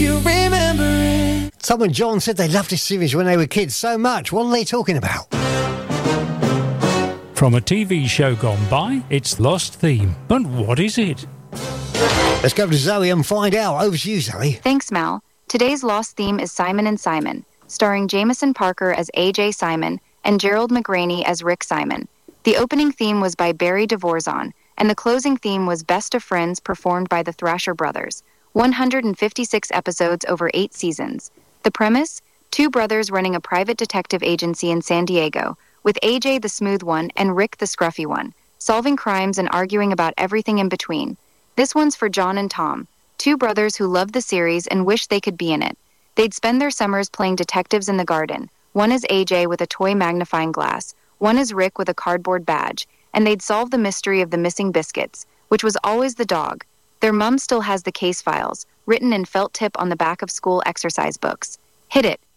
you remember it. Tom and John said they loved this series when they were kids so much. What are they talking about? From a TV show gone by, it's Lost Theme. But what is it? Let's go to Zoe and find out. Over to you, Zoe. Thanks, Mal. Today's Lost theme is Simon and Simon, starring Jameson Parker as A.J. Simon and Gerald McGraney as Rick Simon. The opening theme was by Barry Dvorak, and the closing theme was Best of Friends performed by the Thrasher Brothers. 156 episodes over 8 seasons. The premise? 2 brothers running a private detective agency in San Diego, with A.J. the smooth one and Rick the scruffy one, solving crimes and arguing about everything in between. This one's for John and Tom, 2 brothers who love the series and wish they could be in it. They'd spend their summers playing detectives in the garden. One is AJ with a toy magnifying glass, one is Rick with a cardboard badge, and they'd solve the mystery of the missing biscuits, which was always the dog. Their mum still has the case files, written in felt tip on the back of school exercise books. Hit it.